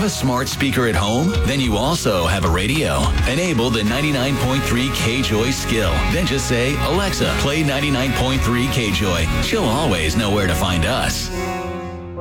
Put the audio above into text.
Have a smart speaker at home? Then you also have a radio. Enable the 99.3 KJOY skill. Then just say, Alexa, play 99.3 KJOY. She'll always know where to find us.